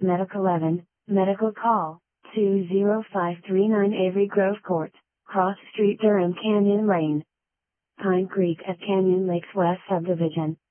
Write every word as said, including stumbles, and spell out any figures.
Medical eleven, Medical Call, two zero five three nine Avery Grove Court, Cross Street Durham Canyon Lane. Pine Creek at Canyon Lakes West Subdivision.